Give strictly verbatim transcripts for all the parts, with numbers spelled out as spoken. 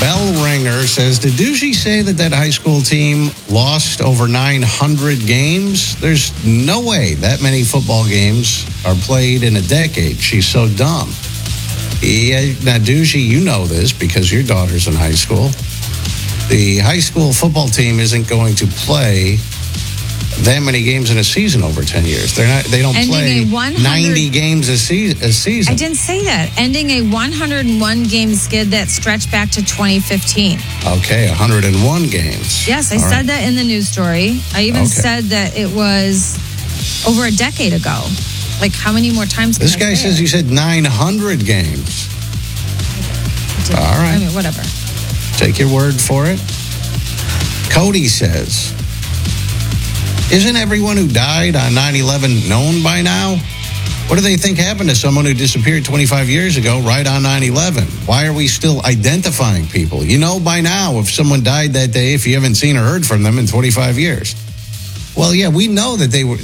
Bell Ringer says, did Doogie say that that high school team lost over nine hundred games? There's no way that many football games are played in a decade. She's so dumb. Yeah, now, Doogie, you know this because your daughter's in high school. The high school football team isn't going to play that many games in a season over ten years. They're not. They don't Ending play a one hundred ninety games a, se- a season. I didn't say that. Ending a one hundred one game skid that stretched back to twenty fifteen. Okay, one hundred one games. Yes, I All said right. that in the news story. I even Okay. said that it was over a decade ago. Like, how many more times can This I guy say says it? you said nine hundred games. Did- All right. I mean, whatever. Take your word for it. Cody says, isn't everyone who died on nine eleven known by now? What do they think happened to someone who disappeared twenty-five years ago right on nine eleven? Why are we still identifying people? You know by now if someone died that day if you haven't seen or heard from them in twenty-five years. Well, yeah, we know that they were...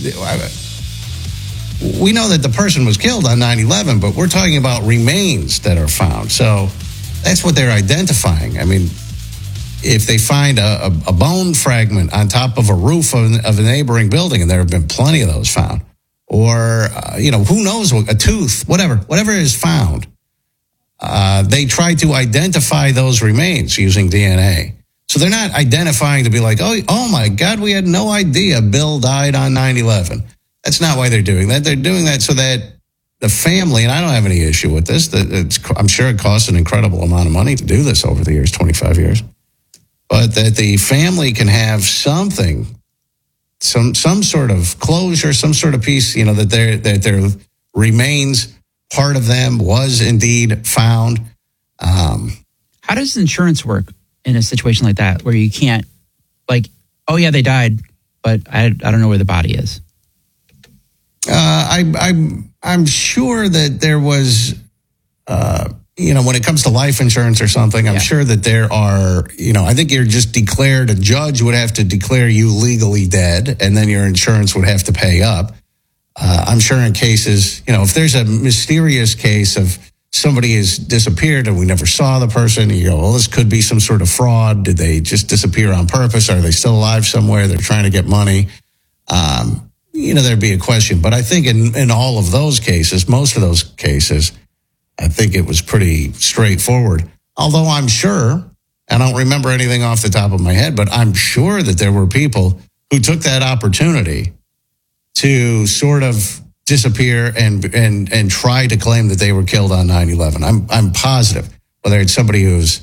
We know that the person was killed on nine eleven, but we're talking about remains that are found. So that's what they're identifying. I mean, if they find a, a, a bone fragment on top of a roof of, of a neighboring building, and there have been plenty of those found, or, uh, you know, who knows, what, a tooth, whatever, whatever is found, uh, they try to identify those remains using D N A. So they're not identifying to be like, oh, oh my God, we had no idea Bill died on nine eleven. That's not why they're doing that. They're doing that so that the family, and I don't have any issue with this, that it's, I'm sure it costs an incredible amount of money to do this over the years, twenty-five years, but that the family can have something, some some sort of closure, some sort of peace, you know, that their that their remains, part of them was indeed found. Um, How does insurance work in a situation like that where you can't, like, oh yeah, they died, but I I don't know where the body is? Uh, I, I'm I'm sure that there was, uh, you know, when it comes to life insurance or something, I'm Yeah. sure that there are, you know, I think you're just declared, a judge would have to declare you legally dead, and then your insurance would have to pay up. Uh, I'm sure in cases, you know, if there's a mysterious case of somebody has disappeared and we never saw the person, you go, well, this could be some sort of fraud. Did they just disappear on purpose? Are they still alive somewhere? They're trying to get money. Um, you know, there'd be a question. But I think in, in all of those cases, most of those cases, I think it was pretty straightforward. Although I'm sure, I don't remember anything off the top of my head, but I'm sure that there were people who took that opportunity to sort of disappear and and and try to claim that they were killed on nine eleven. I'm I'm positive, whether it's somebody who's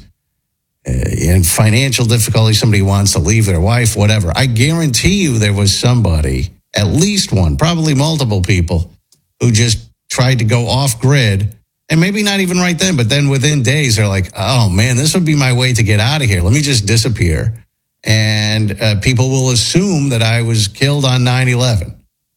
in financial difficulty, somebody who wants to leave their wife, whatever. I guarantee you there was somebody, at least one, probably multiple people, who just tried to go off grid. And maybe not even right then, but then within days, they're like, oh, man, this would be my way to get out of here. Let me just disappear. And uh, people will assume that I was killed on nine eleven.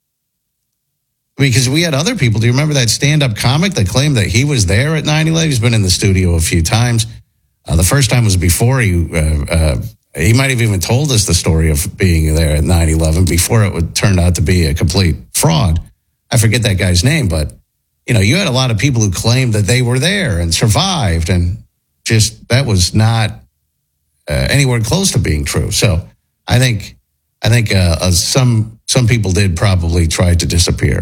Because we had other people. Do you remember that stand-up comic that claimed that he was there at nine eleven? He's been in the studio a few times. Uh, the first time was before he, uh, uh, he might have even told us the story of being there at nine eleven before it would turn out to be a complete fraud. I forget that guy's name, but you know, you had a lot of people who claimed that they were there and survived, and just that was not uh, anywhere close to being true. So I think I think uh, uh, some some people did probably try to disappear.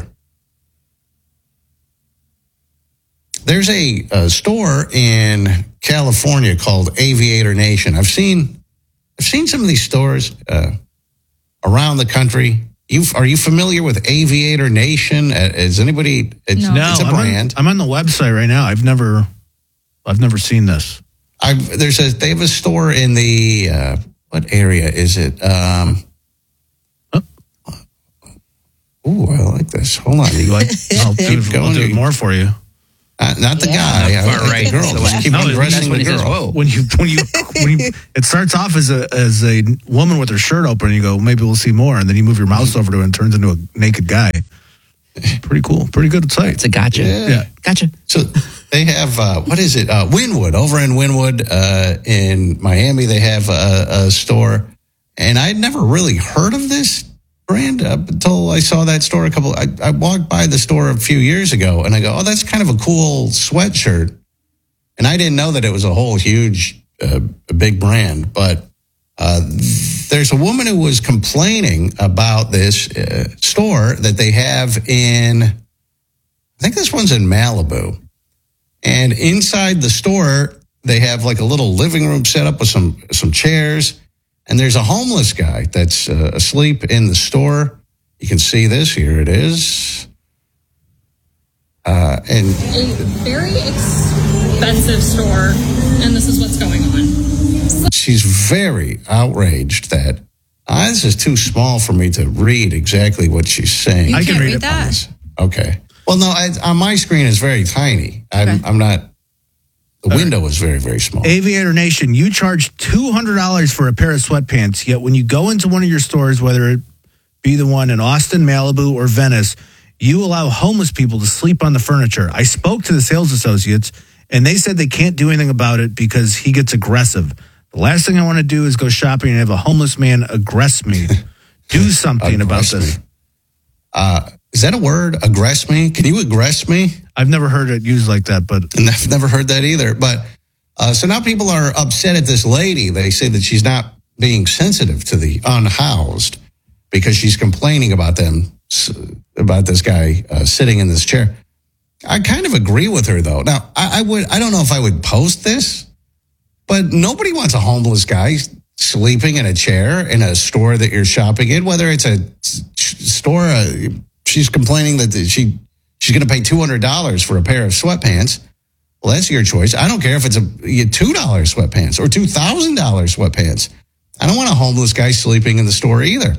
There's a, a store in California called Aviator Nation. I've seen I've seen some of these stores uh, around the country. You are you familiar with Aviator Nation? Uh, is anybody? It's, No. No, it's a I'm brand. on, I'm on the website right now. I've never, I've never seen this. I've, there's a they have a store in the uh, what area is it? Um, Oh. Ooh, I like this. Hold on, You like? I'll do, Keep I'll going. do it more for you. uh, not the Yeah. guy, I Far like right. the girl. So Just when- keep No, undressing when the he says, girl. whoa. When you, when you, when you, it starts off as a as a woman with her shirt open. And you go, maybe we'll see more, and then you move your mouse over to it and it turns into a naked guy. Pretty cool. Pretty good site. It's a gotcha. Yeah. Yeah. Gotcha. So they have, uh, what is it? Uh, Wynwood, over in Wynwood uh, in Miami, they have a, a store. And I'd never really heard of this brand up until I saw that store a couple, I, I walked by the store a few years ago and I go, oh, that's kind of a cool sweatshirt. And I didn't know that it was a whole huge a, a big brand, but uh, there's a woman who was complaining about this uh, store that they have in, I think this one's in Malibu. And inside the store, they have like a little living room set up with some, some chairs. And there's a homeless guy that's uh, asleep in the store. You can see this. Here it is. Uh, and a very expensive store, and this is what's going on. She's very outraged that uh, this is too small for me to read exactly what she's saying. You I can can't read read it. that. Okay. Well, no, I, on my screen it's very tiny. I'm, Okay. I'm not. The window is very, very small. Aviator Nation, you charge two hundred dollars for a pair of sweatpants, yet when you go into one of your stores, whether it be the one in Austin, Malibu, or Venice, you allow homeless people to sleep on the furniture. I spoke to the sales associates, and they said they can't do anything about it because he gets aggressive. The last thing I want to do is go shopping and have a homeless man aggress me. Do something about Aggress this. me. Uh, is that a word? Aggress me? Can you aggress me? I've never heard it used like that, but And I've never heard that either. But uh, so now people are upset at this lady. They say that she's not being sensitive to the unhoused because she's complaining about them, about this guy uh, sitting in this chair. I kind of agree with her, though. Now, I, I would, I don't know if I would post this, but nobody wants a homeless guy sleeping in a chair in a store that you're shopping in, whether it's a store. Uh, she's complaining that she she's going to pay two hundred dollars for a pair of sweatpants. Well, that's your choice. I don't care if it's a two dollars sweatpants or two thousand dollars sweatpants. I don't want a homeless guy sleeping in the store either.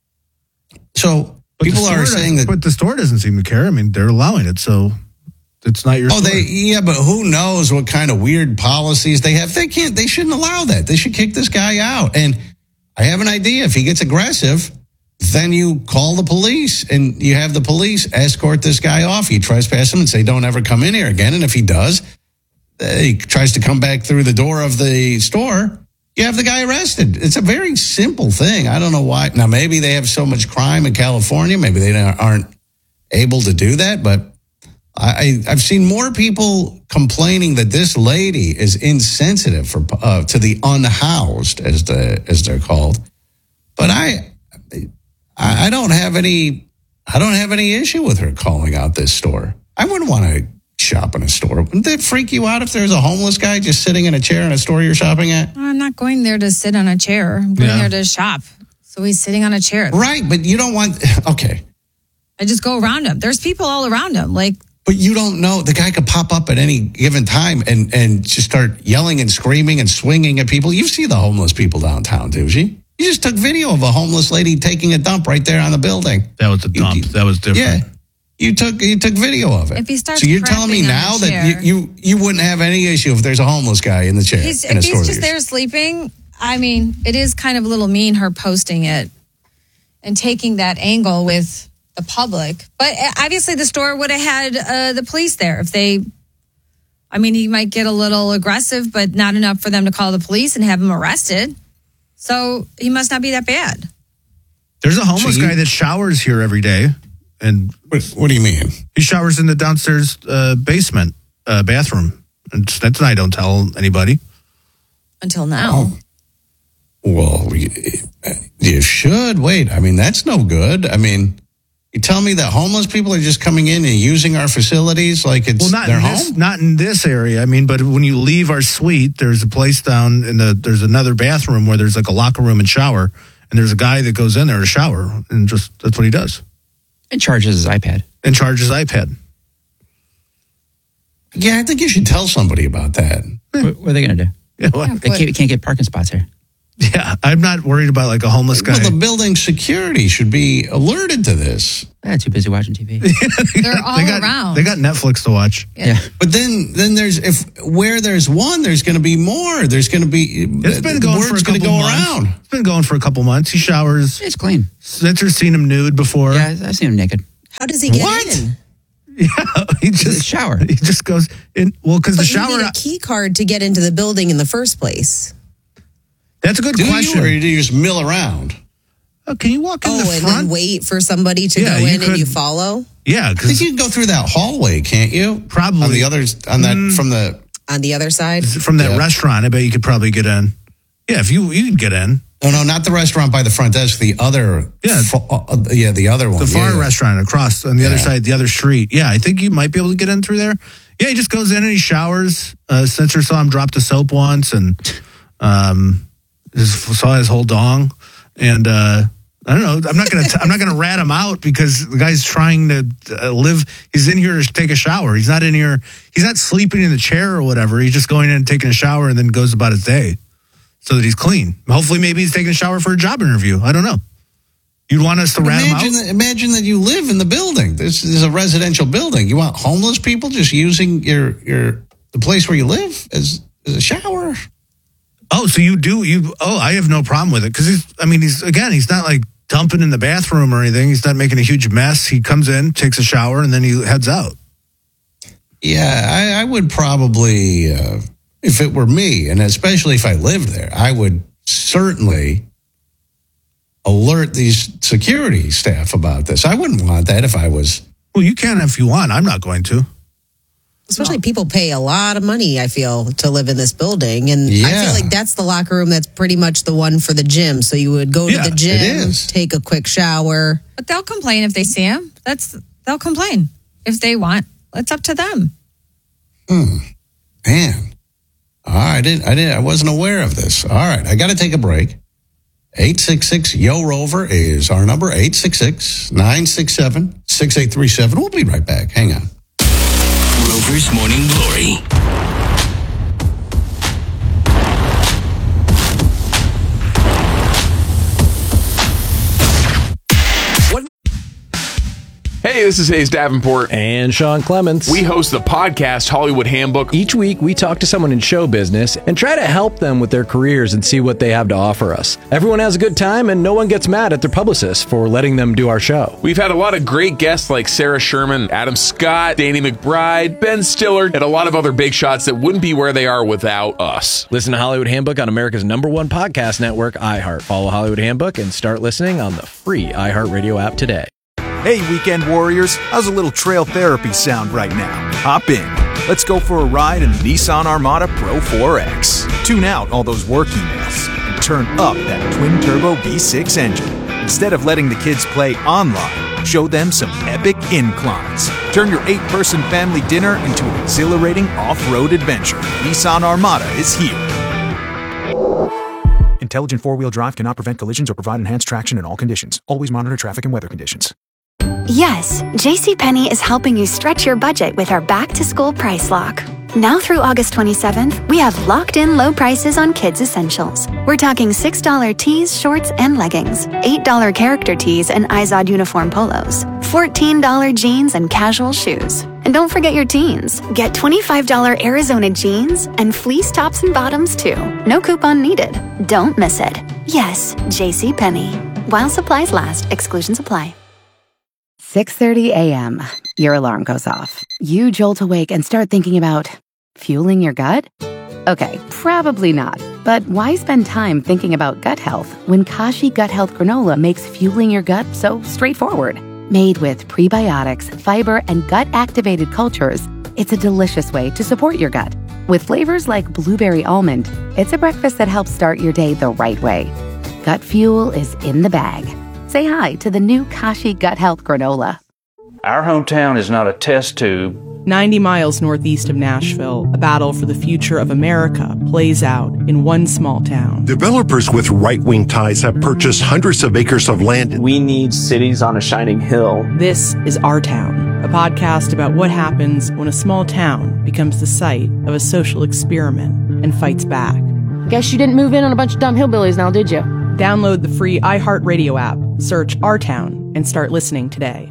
So But people the are store saying doesn't- that. But the store doesn't seem to care. I mean, they're allowing it, so it's not your Oh, store. they yeah, but who knows what kind of weird policies they have? They can't. They shouldn't allow that. They should kick this guy out. And I have an idea. If he gets aggressive, then you call the police and you have the police escort this guy off. You trespass him and say, "Don't ever come in here again." And if he does, uh, he tries to come back through the door of the store. You have the guy arrested. It's a very simple thing. I don't know why. Now, maybe they have so much crime in California. Maybe they aren't able to do that. But I, I've seen more people complaining that this lady is insensitive for uh, to the unhoused, as the as they're called. But I, I don't have any. I don't have any issue with her calling out this store. I wouldn't want to shop in a store. Wouldn't that freak you out if there's a homeless guy just sitting in a chair in a store you're shopping at? I'm not going there to sit on a chair. I'm going Yeah. there to shop. So he's sitting on a chair. Right, but you don't want. Okay, I just go around him. There's people all around him. Like, but you don't know. The guy could pop up at any given time and and just start yelling and screaming and swinging at people. You see the homeless people downtown, do you? You just took video of a homeless lady taking a dump right there on the building. That was a dump. You- that was different. Yeah. You took you took video of it. If he starts so you're telling me crapping on now the that chair- you, you you wouldn't have any issue if there's a homeless guy in the chair he's, in a if store. he's that just you're- there sleeping, I mean, it is kind of a little mean her posting it and taking that angle with the public. But obviously the store would have had uh, the police there if they, I mean, he might get a little aggressive, but not enough for them to call the police and have him arrested. So he must not be that bad. There's a homeless So you- guy that showers here every day, and What, what do you mean? he showers in the downstairs uh, basement uh, bathroom. And that's I don't tell anybody. Until now. Oh. Well, you, you should wait. I mean, that's no good. I mean, you tell me that homeless people are just coming in and using our facilities like it's Well, not their in home. this, not in this area. I mean, but when you leave our suite, there's a place down in the. There's another bathroom where there's like a locker room and shower, and there's a guy that goes in there to shower, and just that's what he does, And charges his iPad. and charges iPad. Yeah, I think you should tell somebody about that. What, what are they going to do? Yeah, well, They can't, can't get parking spots here. yeah, I'm not worried about like a homeless guy. Well, the building security should be alerted to this. I'm too busy watching T V. They're all they got, around. They got Netflix to watch. Yeah. But then, then there's if where there's one, there's going to be more. There's going to be. It's been going for a word's couple gonna go months. around. It's been going for a couple months. He showers. It's clean. Spencer's seen him nude before. Yeah, I've seen him naked. How does he get What? in? Yeah, he The just shower. He just goes in. Well, because the But shower. you need a key card to get into the building in the first place. That's a good Do question. you, or do you just mill around? Oh, can you walk in Oh, the and front? then wait for somebody to Yeah, go you in and you could- follow? Yeah, I think because you can go through that hallway, can't you? Probably. on the others on that Mm. from the on the other side? From that Yeah. restaurant, I bet you could probably get in. Yeah, if you you could get in. No, no, not the restaurant by the front desk. The other, Yeah. fa- uh, yeah, the other one. The yeah, far yeah. restaurant across on the other Yeah. side, the other street. Yeah, I think you might be able to get in through there. Yeah, he just goes in and he showers. Uh, Spencer saw him drop the soap once and um, his, saw his whole dong. And uh, I don't know. I'm not gonna. T- I'm not gonna rat him out because the guy's trying to uh, live. He's in here to take a shower. He's not in here. He's not sleeping in the chair or whatever. He's just going in and taking a shower and then goes about his day so that he's clean. Hopefully, maybe he's taking a shower for a job interview. I don't know. You'd want us to rat him out? Imagine that, imagine that you live in the building. This is a residential building. You want homeless people just using your your the place where you live as, as a shower? Oh, so you do you? Oh, I have no problem with it because he's. I mean, he's again. He's not like dumping in the bathroom or anything. He's not making a huge mess. He comes in, takes a shower, and then he heads out. Yeah, I, I would probably, uh, if it were me, and especially if I lived there, I would certainly alert these security staff about this. I wouldn't want that if I was. Well, you can if you want. I'm not going to. Especially people pay a lot of money, I feel, to live in this building. And I Yeah. feel like that's the locker room that's pretty much the one for the gym. So you would go Yeah, to the it gym, is. take a quick shower. But they'll complain if they see him. That's they'll complain if they want. It's up to them. Man, all right, I didn't, I didn't, I wasn't aware of this. All right, I got to take a break. eight six six Yo Rover is our number. eight six six, nine six seven, six eight three seven. We'll be right back. Hang on. Rover's Morning Glory. Hey, this is Hayes Davenport. And Sean Clements. We host the podcast Hollywood Handbook. Each week, we talk to someone in show business and try to help them with their careers and see what they have to offer us. Everyone has a good time, and no one gets mad at their publicist for letting them do our show. We've had a lot of great guests like Sarah Sherman, Adam Scott, Danny McBride, Ben Stiller, and a lot of other big shots that wouldn't be where they are without us. Listen to Hollywood Handbook on America's number one podcast network, iHeart. Follow Hollywood Handbook and start listening on the free iHeartRadio app today. Hey, weekend warriors, how's a little trail therapy sound right now? Hop in. Let's go for a ride in the Nissan Armada Pro four X. Tune out all those work emails and turn up that twin-turbo V six engine. Instead of letting the kids play online, show them some epic inclines. Turn your eight-person family dinner into an exhilarating off-road adventure. Nissan Armada is here. Intelligent four-wheel drive cannot prevent collisions or provide enhanced traction in all conditions. Always monitor traffic and weather conditions. Yes, JCPenney is helping you stretch your budget with our back-to-school price lock. Now through August twenty-seventh, we have locked-in low prices on kids' essentials. We're talking six dollars tees, shorts, and leggings, eight dollars character tees and Izod uniform polos, fourteen dollars jeans and casual shoes. And don't forget your teens. Get twenty-five dollars Arizona jeans and fleece tops and bottoms, too. No coupon needed. Don't miss it. Yes, JCPenney. While supplies last, exclusions apply. six thirty a.m. Your alarm goes off. You jolt awake and start thinking about fueling your gut? Okay, probably not. But why spend time thinking about gut health when Kashi Gut Health Granola makes fueling your gut so straightforward? Made with prebiotics, fiber, and gut-activated cultures, it's a delicious way to support your gut. With flavors like blueberry almond, it's a breakfast that helps start your day the right way. Gut fuel is in the bag. Say hi to the new Kashi Gut Health Granola. Our hometown is not a test tube. ninety miles northeast of Nashville, a battle for the future of America plays out in one small town. Developers with right-wing ties have purchased hundreds of acres of land. We need cities on a shining hill. This is Our Town, a podcast about what happens when a small town becomes the site of a social experiment and fights back. Guess you didn't move in on a bunch of dumb hillbillies now, did you? Download the free iHeartRadio app, search Our Town, and start listening today.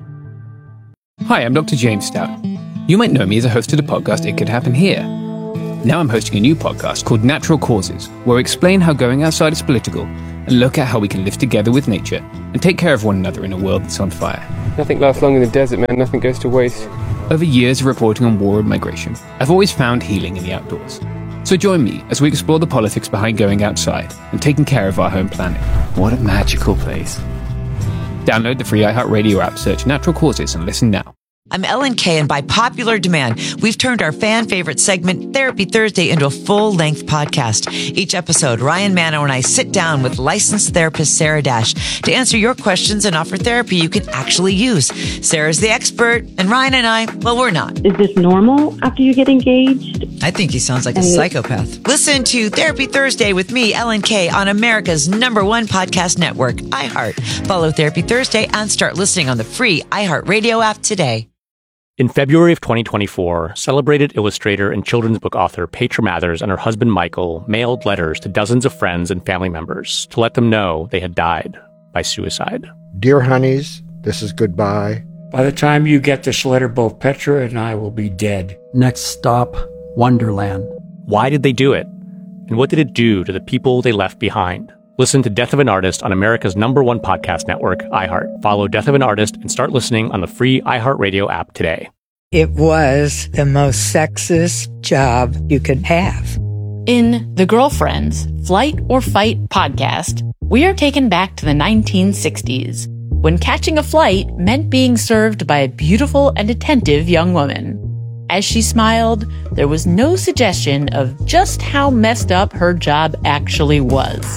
Hi, I'm Doctor James Stout. You might know me as a host of the podcast It Could Happen Here. Now I'm hosting a new podcast called Natural Causes, where I explain how going outside is political and look at how we can live together with nature and take care of one another in a world that's on fire. Nothing lasts long in the desert, man. Nothing goes to waste. Over years of reporting on war and migration, I've always found healing in the outdoors. So join me as we explore the politics behind going outside and taking care of our home planet. What a magical place. Download the free iHeartRadio app, search Natural Causes, and listen now. I'm Ellen Kay, and by popular demand, we've turned our fan favorite segment, Therapy Thursday, into a full-length podcast. Each episode, Ryan Mano and I sit down with licensed therapist Sarah Dash to answer your questions and offer therapy you can actually use. Sarah's the expert, and Ryan and I, well, we're not. Is this normal after you get engaged? I think he sounds like a psychopath. Listen to Therapy Thursday with me, Ellen Kay, on America's number one podcast network, iHeart. Follow Therapy Thursday and start listening on the free iHeartRadio app today. In February of twenty twenty-four, celebrated illustrator and children's book author Petra Mathers and her husband Michael mailed letters to dozens of friends and family members to let them know they had died by suicide. Dear honeys, this is goodbye. By the time you get this letter, both Petra and I will be dead. Next stop, Wonderland. Why did they do it? And what did it do to the people they left behind? Listen to Death of an Artist on America's number one podcast network, iHeart. Follow Death of an Artist and start listening on the free iHeartRadio app today. It was the most sexist job you could have. In The Girlfriends, Flight or Fight podcast, we are taken back to the nineteen sixties, when catching a flight meant being served by a beautiful and attentive young woman. As she smiled, there was no suggestion of just how messed up her job actually was.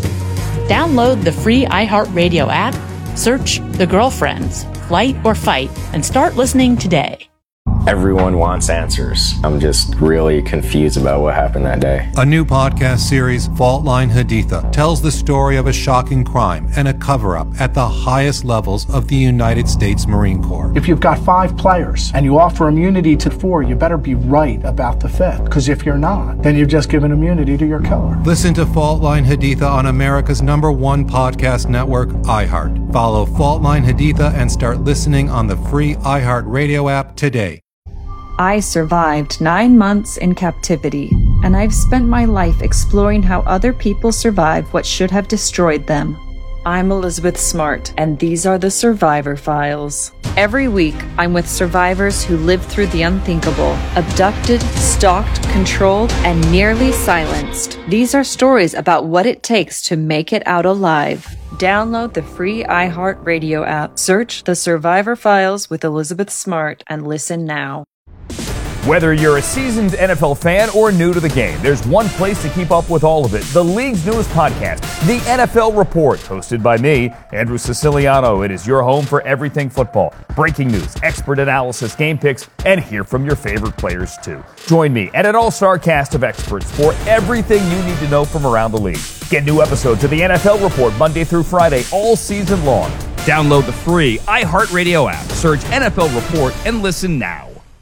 Download the free iHeartRadio app, search The Girlfriends, Flight or Fight, and start listening today. Everyone wants answers. I'm just really confused about what happened that day. A new podcast series, Fault Line Haditha, tells the story of a shocking crime and a cover-up at the highest levels of the United States Marine Corps. If you've got five players and you offer immunity to four, you better be right about the fifth. Because if you're not, then you've just given immunity to your killer. Listen to Fault Line Haditha on America's number one podcast network, iHeart. Follow Fault Line Haditha and start listening on the free iHeartRadio app today. I survived nine months in captivity, and I've spent my life exploring how other people survive what should have destroyed them. I'm Elizabeth Smart, and these are the Survivor Files. Every week, I'm with survivors who lived through the unthinkable, abducted, stalked, controlled, and nearly silenced. These are stories about what it takes to make it out alive. Download the free iHeartRadio app, search The Survivor Files with Elizabeth Smart, and listen now. Whether you're a seasoned N F L fan or new to the game, there's one place to keep up with all of it. The league's newest podcast, The N F L Report, hosted by me, Andrew Siciliano. It is your home for everything football. Breaking news, expert analysis, game picks, and hear from your favorite players too. Join me and an all-star cast of experts for everything you need to know from around the league. Get new episodes of The N F L Report Monday through Friday all season long. Download the free iHeartRadio app, search N F L Report, and listen now.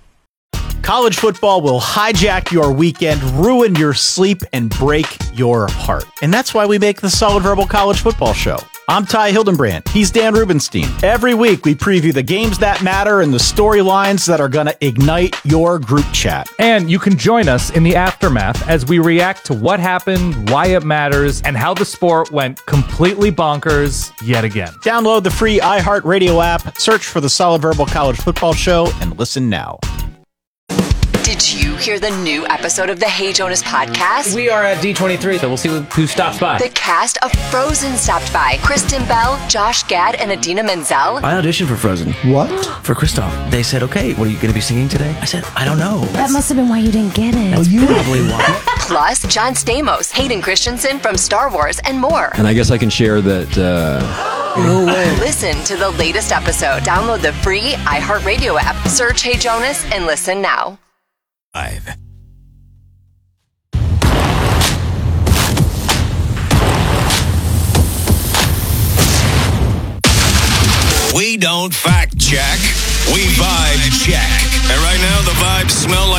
College football will hijack your weekend, ruin your sleep, and break your heart. And that's why we make the Solid Verbal College Football Show. I'm Ty Hildenbrand. He's Dan Rubenstein. Every week, we preview the games that matter and the storylines that are going to ignite your group chat. And you can join us in the aftermath as we react to what happened, why it matters, and how the sport went completely bonkers yet again. Download the free iHeartRadio app, search for the Solid Verbal College Football Show, and listen now. Did you hear the new episode of the Hey Jonas podcast? We are at D twenty-three, so we'll see who stops by. The cast of Frozen stopped by. Kristen Bell, Josh Gad, and Adina Menzel. I auditioned for Frozen. What? For Kristoff. They said, okay, what are you going to be singing today? I said, I don't know. That must have been why you didn't get it. That's you probably why. Plus, John Stamos, Hayden Christensen from Star Wars, and more. And I guess I can share that... Uh... No way. Listen to the latest episode. Download the free iHeartRadio app. Search Hey Jonas and listen now. Five. We don't fact check, we vibe check. And right now the vibes smell like